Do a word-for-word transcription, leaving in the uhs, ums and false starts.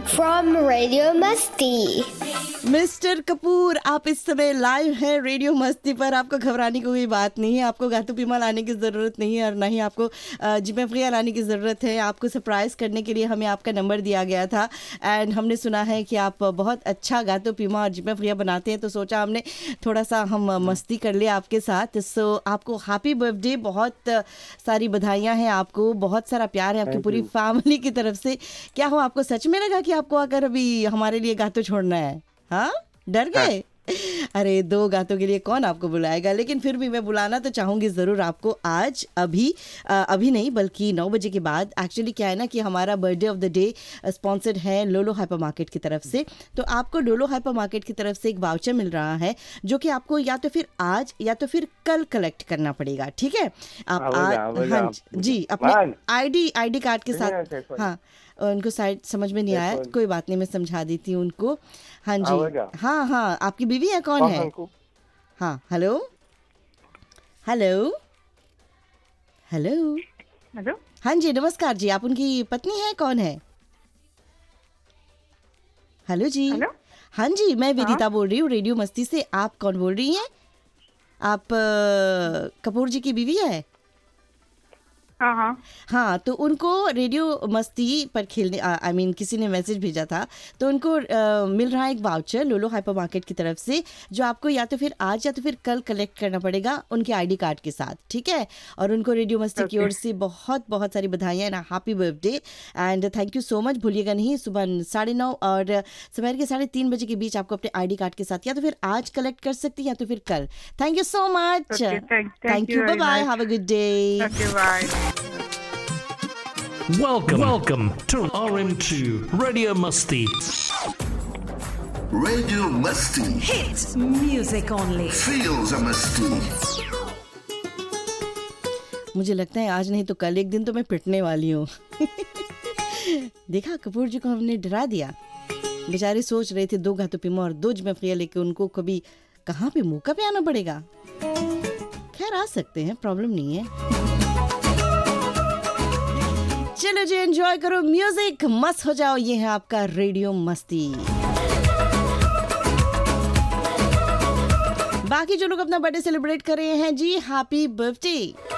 from Radio Masti. Mister Kapoor, आप इस समय लाइव हैं रेडियो मस्ती पर। आपको घबराने की कोई बात नहीं है, आपको गातू पीमा लाने की ज़रूरत नहीं है और ना ही आपको जिम्मे फ्रिया लाने की ज़रूरत है। आपको सरप्राइज़ करने के लिए हमें आपका नंबर दिया गया था एंड हमने सुना है कि आप बहुत अच्छा गातू पीमा और जिम्मे फ्रिया बनाते हैं, तो सोचा हमने थोड़ा सा हम मस्ती कर ले आपके साथ। सो आपको हैप्पी बर्थडे, बहुत सारी बधाइयाँ हैं आपको, बहुत सारा प्यार है आपकी पूरी फैमिली की तरफ से। क्या हो, आपको सच में लगा कि आपको अगर अभी हमारे लिए गातू छोड़ना है? हाँ, डर गए? अरे दो गातों के लिए कौन आपको बुलाएगा, लेकिन फिर भी मैं बुलाना तो चाहूँगी ज़रूर आपको आज। अभी आ, अभी नहीं बल्कि नौ बजे के बाद। एक्चुअली क्या है ना कि हमारा birthday of the day sponsored है लोलो हाइपर मार्केट की तरफ से। तो आपको लोलो हाइपर मार्केट की तरफ से एक वाउचर मिल रहा है जो कि आपको या तो फिर आज या तो फिर कल कलेक्ट करना पड़ेगा। ठीक है, आप आज हाँ जी अपने आईडी आईडी कार्ड के साथ। हाँ, उनको साइड समझ में नहीं आया, कोई बात नहीं, मैं समझा देती हूँ उनको। हाँ जी, हाँ हाँ, आपकी बीवी है? कौन है? हाँ, हेलो हेलो हेलो हेलो, हाँ जी नमस्कार जी, आप उनकी पत्नी है? कौन है? हेलो जी। हेलो, हाँ जी, मैं वेदिता बोल रही हूँ रेडियो मस्ती से। आप कौन बोल रही हैं? आप आ, कपूर जी की बीवी है? हाँ हाँ हाँ, तो उनको रेडियो मस्ती पर खेलने आई मीन किसी ने मैसेज भेजा था, तो उनको आ, मिल रहा है एक वाउचर लोलो हाइपर मार्केट की तरफ से, जो आपको या तो फिर आज या तो फिर कल कलेक्ट करना पड़ेगा उनके आईडी कार्ड के साथ। ठीक है, और उनको रेडियो मस्ती okay. की ओर से बहुत बहुत सारी बधाइयाँ and happy birthday and thank you so much. भूलिएगा नहीं, सुबह साढ़े नौ और दोपहर के साढ़े तीन बजे के बीच आपको अपने आईडी कार्ड के साथ या तो फिर आज कलेक्ट कर सकती है या तो फिर कल। Thank you so much, thank you, bye bye, have a good day. Welcome, welcome to R M two Radio Masti. Radio Masti. Hits music only. Feels a Masti. मुझे लगता है आज नहीं तो कल एक दिन तो मैं पिटने वाली हूँ। देखा, कपूर जी को हमने डरा दिया। बेचारे सोच रहे थे दो गातू पीमा और दो जिम्मे फ्रिया लेके उनको कभी कहाँ पे मौका पे आना पड़ेगा। खैर आ सकते हैं, प्रॉब्लम नहीं है। चलो जी, एंजॉय करो म्यूजिक, मस्त हो जाओ। ये है आपका रेडियो मस्ती। बाकी जो लोग अपना बर्थडे सेलिब्रेट कर रहे हैं जी, हैप्पी बर्थडे।